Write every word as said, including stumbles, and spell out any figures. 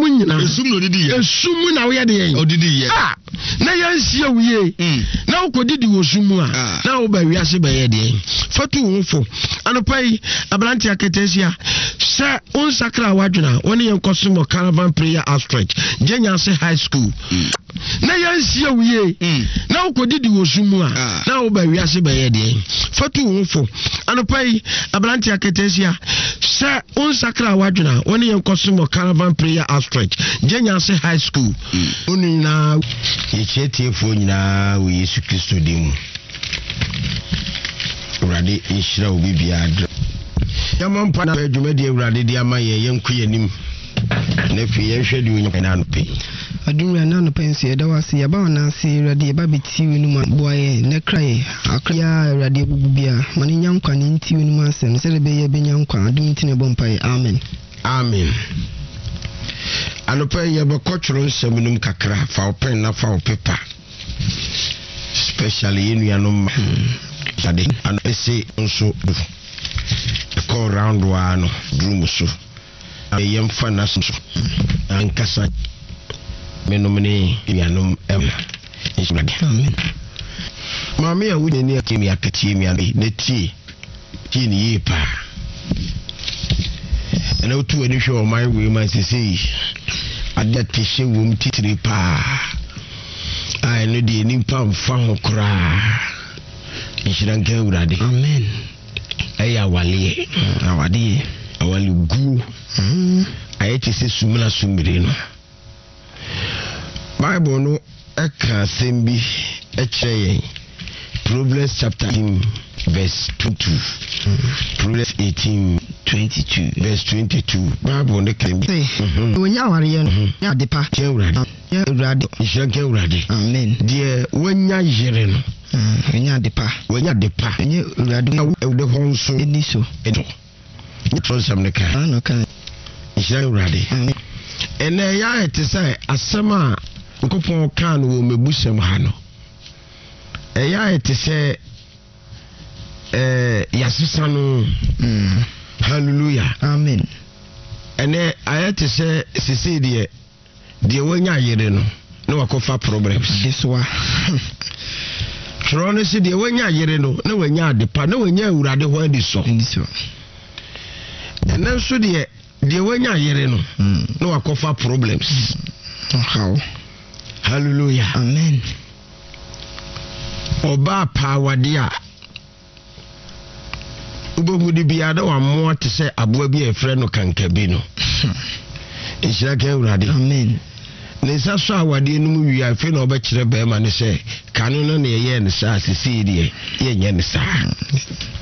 nyina esum no didi ye esum na wo ye de ye odidi ye ah na yansia wiye na wo kodidi wo sumu a na wo ba wiase ba ye de fatu wo fo anopai abrante aketesia se on sakra wadwena woni yen kosumo caravan prayer outstretch jenya se high school na yansia wiye na wo kodidi wo sumu a na wo ba wiase ba ye de fatu wo fo anopai abrante aketesia se on sakra wadwena woni yen kosumo caravan prayer outstretch jenya se high school oni na yechetiefo nyina wo Yesu Kristo dim urade inshira obi biadra yamam pa na adwuma di urade di amaye yenku yanim na fi yenhwe di onye na no pe adumra na no pensi eda wase ya ba na se urade ba beti wenu ma boye na kraye akya urade bubu bia mani nyankwa ni nti wenu ma asem se be ye be nyankwa adum ntine bompai amen amen anopa ye be kotworo nsamunum kakra fa open na fa paper especially in yanom ade and ese nso do ko round one room so ayem fa na so ankasa menomene yanom em amen mama ya wuni ne akemi akatie mi ade na tie tie ni yepa na otu ani hwe o my we man sisi ade tishe wom titiri pa ai no de ni pam fa ho kra inshiran ke urade amen aya wale awade awale gu ayeti se sumuna sumire no bible no eka sembi ekyeye Proverbs chapter eighteen verse twenty-two Proverbs eighteen twenty-two verse twenty-two bible no kan bi wonya ware ye no ya depa ke urade ya urade inshiran ke urade amen de wonya yere no wonya depa wonya depa enye urade de honso eniso edo utro sam ne kan ano kan inshiran urade ene ya etisa asema nkopon kan wo mebusem ha no eya etise eh yasisa no mm hallelujah amen ene ayete se sisi de de wonya yere no na wakofa problems this one Trone si de wonya yere no na wonya adepa na wonya urade ho adi so eniso ene so de de wonya yere no na wakofa problems how hallelujah amen oba pawade a ubogudi bia da wa mo te se aboa bi efre no kankabi no insira ke urade amen ne sa so awade no mu wi afi na oba kire be ma ne se kanu no ne ye ne sa sisi de ye nye ne sa